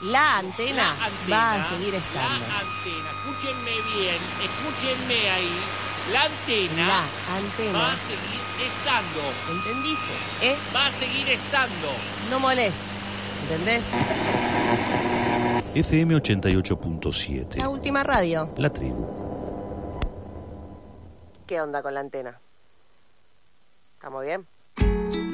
La antena va a seguir estando. La antena, escúchenme bien, escúchenme ahí. La antena va a seguir estando. ¿Entendiste? Va a seguir estando. No moleste. ¿Entendés? FM 88.7. La última radio. La tribu. ¿Qué onda con la antena? ¿Estamos bien?